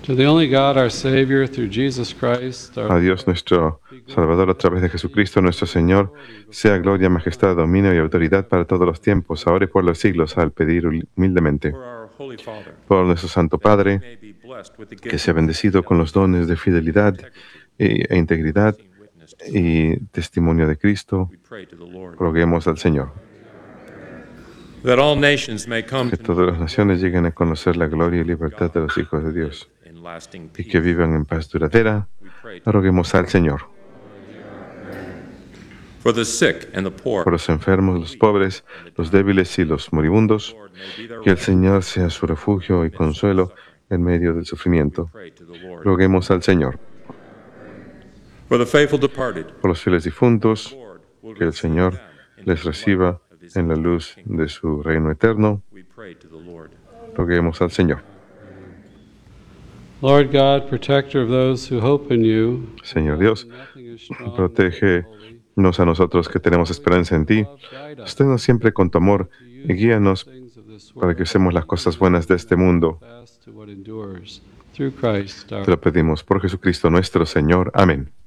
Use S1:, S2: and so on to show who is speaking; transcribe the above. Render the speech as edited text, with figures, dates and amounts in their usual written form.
S1: To the only God, our Savior, through Jesus Christ,
S2: A Dios nuestro Salvador, a través de Jesucristo nuestro Señor, sea gloria, majestad, dominio y autoridad para todos los tiempos, ahora y por los siglos, al pedir humildemente.
S3: For our Holy Father,
S2: Por nuestro Santo Padre,
S3: may be blessed with the
S2: que
S3: gift
S2: sea bendecido con los dones de fidelidad e integridad
S3: witness to
S2: y testimonio de Cristo.
S3: we pray to the Lord.
S2: Roguemos al Señor.
S3: That all nations may come
S2: Que
S3: to
S2: todas las naciones lleguen a conocer la gloria y libertad de los hijos de Dios
S3: in lasting
S2: y
S3: peace.
S2: que vivan en paz duradera.
S3: We pray to
S2: Roguemos al Señor.
S3: for the sick and the poor.
S2: Por los enfermos, los pobres, los débiles y los moribundos,
S3: Lord, may be their
S2: que el Señor sea su refugio y consuelo en medio del sufrimiento.
S3: pray to the Lord.
S2: Roguemos al Señor.
S3: For the faithful departed,
S2: Por los fieles difuntos,
S3: Lord, will
S2: que el
S3: receive
S2: Señor
S3: them in
S2: les
S3: the
S2: reciba
S3: light of his
S2: en la luz de su reino eterno.
S3: We pray to the Lord.
S2: Roguemos al Señor.
S1: Lord God, protector of those who hope in you,
S2: Señor Dios,
S1: nothing is strong,
S2: protégenos a nosotros que tenemos esperanza en ti.
S1: love, guide us
S2: Sosténnos siempre con tu amor y guíanos
S1: things of this
S2: para
S1: world,
S2: que usemos las cosas buenas de este mundo.
S1: fast to what endures. Through Christ our
S2: Te lo pedimos por Jesucristo nuestro Señor. Amén.